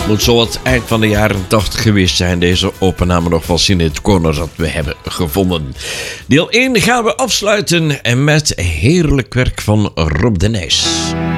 Moet zo wat eind van de jaren 80 geweest zijn, deze opname nog van Sinead Corner dat we hebben gevonden. Deel 1 gaan we afsluiten met heerlijk werk van Rob de Nijs.